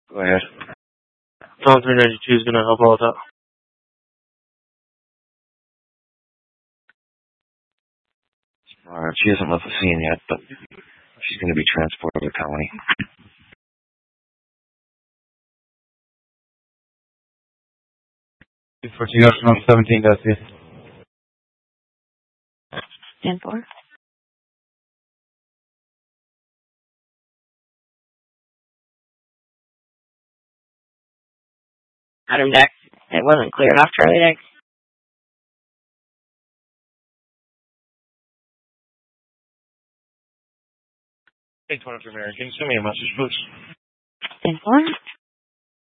Go ahead. Tom 392 is going to help all with that. Alright, she hasn't left the scene yet, but she's going to be transported to the county. 214 Ocean 17, Dusty. 10-4. Adam deck. It wasn't cleared off Charlie deck. Hey, 23 American, send me a message, please. 10-4.